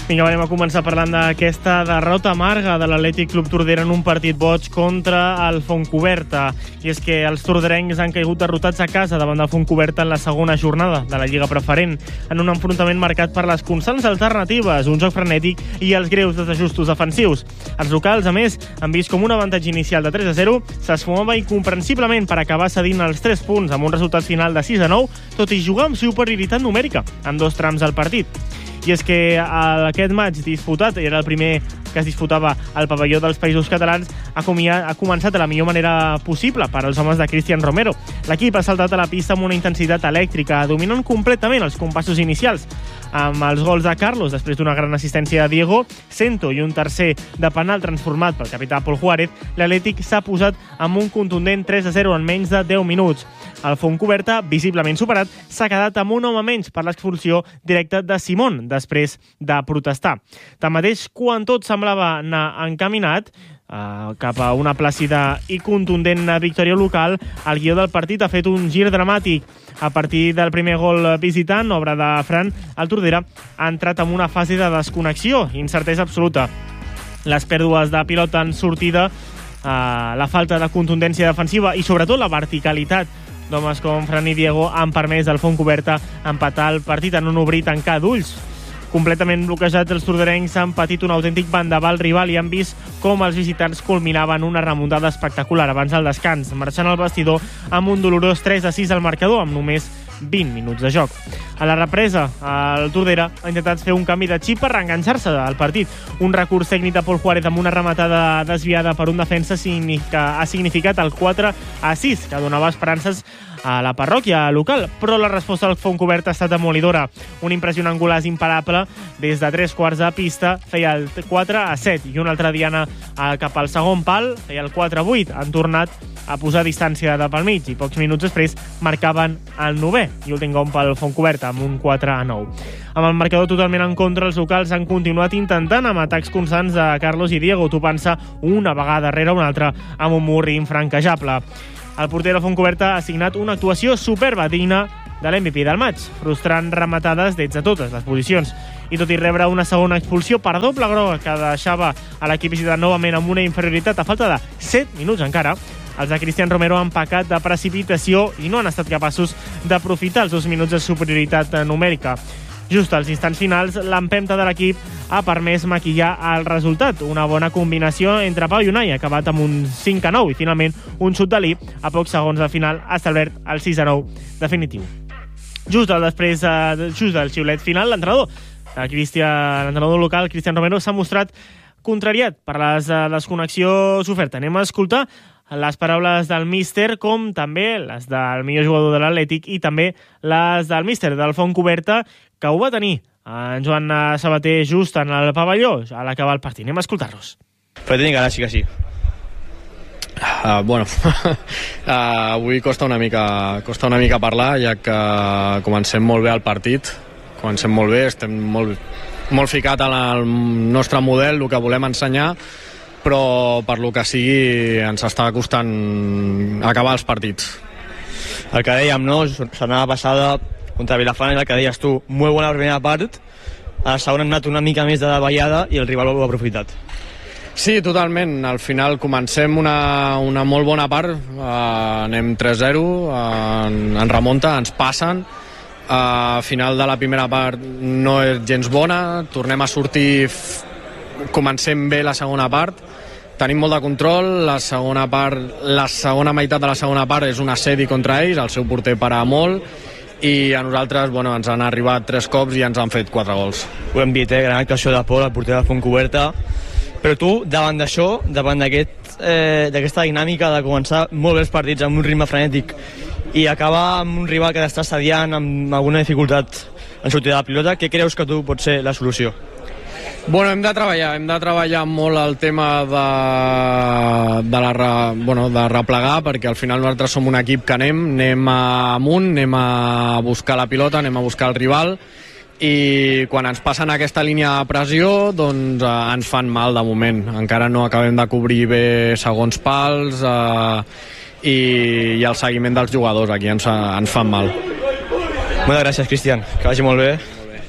Vinga, anem a començar parlant d'aquesta derrota amarga de l'Atlètic Club Tordera en un partit boig contra el Fontcoberta. I és que els torderencs han caigut derrotats a casa davant del Fontcoberta en la segona jornada de la Lliga Preferent, en un enfrontament marcat per les constants alternatives, un joc frenètic i els greus desajustos defensius. Els locals, a més, han vist com un avantatge inicial de 3-0 s'esfumava incomprensiblement per acabar cedint els 3 punts amb un resultat final de 6-9, tot i jugar amb superioritat numèrica en 2 trams al partit. I és que aquest maig disputat, era el primer que es disputava al pavelló dels Països Catalans, ha començat de la millor manera possible per als homes de Cristian Romero. L'equip ha saltat a la pista amb una intensitat elèctrica, dominant completament els compassos inicials. Amb els gols de Carlos, després d'una gran assistència de Diego, Cento i un tercer de penal transformat pel capità Pol Juárez, l'Atlètic s'ha posat amb un contundent 3-0 en menys de 10 minuts. El Fontcoberta, visiblement superat, s'ha quedat amb un home menys per l'expulsió directa de Simón, després de protestar. Tanmateix, quan tot semblava anar encaminat cap a una plàcida i contundent victòria local, el guió del partit ha fet un gir dramàtic. A partir del primer gol visitant, obra de Fran, el Tordera ha entrat en una fase de desconnexió, incertesa absoluta. Les pèrdues de pilota en sortida, la falta de contundència defensiva i sobretot la verticalitat d'homes com Fran i Diego han permès al Fontcoberta empatar el partit en un obrir i tancar d'ulls. Completament bloquejats, els torderencs han patit un autèntic vendaval rival i han vist com els visitants culminaven una remuntada espectacular abans del descans, marxant al vestidor amb un dolorós 3-6 al marcador amb només 20 minuts de joc. A la represa, el Tordera ha intentat fer un canvi de xip per reenganxar-se al partit. Un recurs tècnic de Pol Juárez amb una rematada desviada per un defensa ha significat el 4-6, que donava esperances a la parròquia local, però la resposta del Fontcoberta ha estat demolidora. Un impressionant golàs imparable des de 3 quarts de pista feia el 4-7 i una altra diana cap al segon pal feia el 4-8. Han tornat a posar distància de pel mig i pocs minuts després marcaven el 9è i últim gol pel Fontcoberta amb un 4-9. Amb el marcador totalment en contra, els locals han continuat intentant amb atacs constants de Carlos i Diego, topant-se una vegada rere una altra amb un mur infranquejable. El porter de Fontcoberta ha signat una actuació superba, digna de l'MVP del maig, frustrant rematades des de totes les posicions. I tot i rebre una segona expulsió per doble groga que deixava a l'equip visitant novament amb una inferioritat a falta de 7 minuts encara, els de Cristian Romero han pecat de precipitació i no han estat capaços d'aprofitar els 2 minuts de superioritat numèrica. Just als instants finals, l'empenta de l'equip ha permès maquillar el resultat. Una bona combinació entre Pau i Unai, acabat amb un 5-9 i finalment un xut d'Ali a pocs segons de final ha establert el 6-9 definitiu. Just del xiulet final, l'entrenador local, Cristian Romero, s'ha mostrat contrariat per la desconnexió soferta. Anem a escoltar les paraules del míster, com també les del millor jugador de l'Atlètic i també les del míster del Fontcoberta, que ho va tenir en Joan Sabater just en el pavelló a l'acabar el partit. Anem a escoltar-los. Però tinc ganes, sí que sí. Avui costa una mica parlar, ja que comencem molt bé el partit, comencem molt bé, estem molt ficat en el nostre model, el que volem ensenyar, però per lo que sigui ens està costant acabar els partits. El que dèiem, no? La setmana passada contra Vilafant, el que deies tu, molt bona primera part, a la segona hem anat una mica més de davallada i el rival ho ha aprofitat. Sí, totalment. Al final comencem una molt bona part, anem 3-0, en remunta, ens passen. A final de la primera part no és gens bona, tornem a sortir, comencem bé la segona part, tenim molt de control, la segona meitat de la segona part és un assedi contra ells, el seu porter para molt, i a nosaltres ens han arribat 3 cops i ens han fet 4 gols. Ho hem dit, gran actuació de Pol, el porter de Fontcoberta, però tu, davant d'això, davant d'aquesta dinàmica de començar molt bé els partits amb un ritme frenètic i acabar amb un rival que t'està assediant amb alguna dificultat en sortir de la pilota, què creus que tu pot ser la solució? Hem de treballar molt el tema de replegar, perquè al final nosaltres som un equip que anem amunt, anem a buscar la pilota, anem a buscar el rival, i quan ens passen aquesta línia de pressió doncs ens fan mal de moment. Encara no acabem de cobrir bé segons pals i el seguiment dels jugadors aquí ens fan mal. Moltes gràcies, Cristian, que vagi molt bé.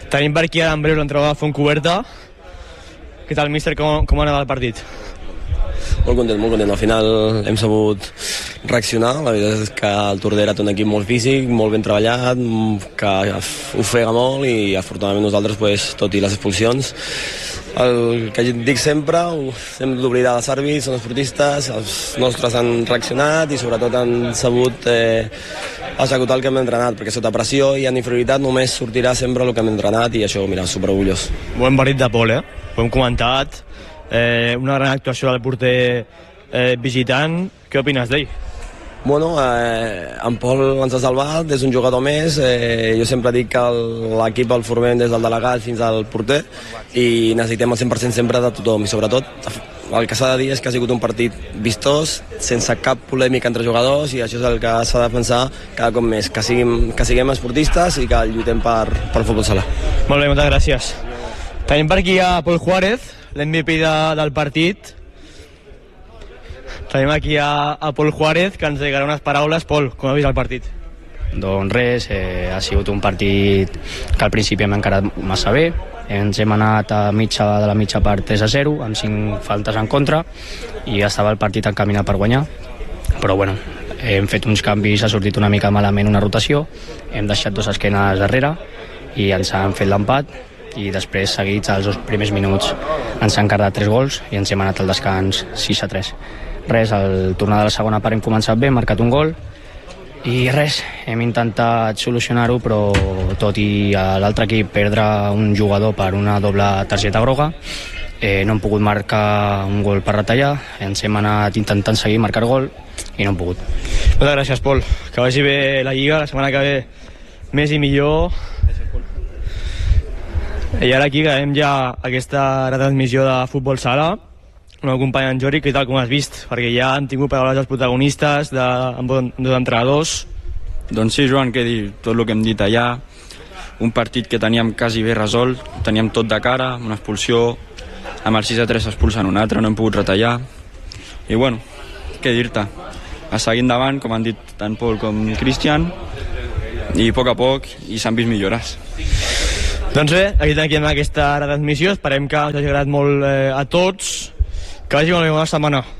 Tenim per aquí ara en breu l'entrenador de Fontcoberta. Què tal, míster? Com ha anat el partit? Molt content. Al final hem sabut reaccionar. La veritat és que el Tordera té un equip molt físic, molt ben treballat, que ofega molt i afortunadament nosaltres, pues, tot i les expulsions, el que dic sempre, hem d'oblidar els àrbits, són esportistes, els nostres han reaccionat i sobretot han sabut executar el que hem entrenat, perquè sota pressió i en inferioritat només sortirà sempre el que hem entrenat i això, mira, superorgullós. Bon partit de Pol, ho hem comentat, una gran actuació del porter visitant. Què opines d'ell? Bueno, en Pol ens ha salvat, és un jugador més, jo sempre dic que l'equip el formem des del delegat fins al porter i necessitem el 100% sempre de tothom i sobretot el que s'ha de dir és que ha sigut un partit vistós, sense cap polèmica entre jugadors i això és el que s'ha de pensar cada cop més, que siguem esportistes i que lluitem per futbol sala. Molt bé, moltes gràcies. Tenim per aquí a Pol Juárez, l'MVP del partit. Tenim aquí a Pol Juárez, que ens dedicarà unes paraules. Pol, com ha vist el partit? Doncs res, ha sigut un partit que al principi hem encarat massa bé. Ens hem anat a de la mitja part 3-0, amb 5 faltes en contra, i estava el partit encaminat per guanyar. Però bueno, hem fet uns canvis, ha sortit una mica malament una rotació, hem deixat 2 esquenes darrere i ens han fet l'empat, i després, seguits, als 2 primers minuts, ens han quedat 3 gols i ens hem anat al descans 6-3. Res, al tornar de la segona part hem començat bé, hem marcat un gol i res, hem intentat solucionar-ho, però tot i l'altre equip perdre un jugador per una doble targeta groga, no hem pogut marcar un gol per retallar, ens hem anat intentant seguir marcar gol i no hem pogut. Moltes gràcies, Pol, que vagi bé la Lliga, la setmana que ve més i millor. I ara aquí acabem ja aquesta retransmissió de Futbol Sala. El meu company en Jordi, què tal, com has vist? Perquè ja han tingut paraules dels protagonistes, amb 2 entrenadors. Doncs sí, Joan, què dir? Tot el que hem dit allà. Un partit que teníem quasi bé resolt, teníem tot de cara, una expulsió, amb el 6-3 s'expulsen un altre, no hem pogut retallar. I bueno, què dir-te? A seguir endavant, com han dit tant Pol com Cristian, i a poc, i s'han vist millores. Doncs bé, aquí tanquem aquesta retransmissió, esperem que us hagi agradat molt a tots. Que vagi molt bé, bona setmana.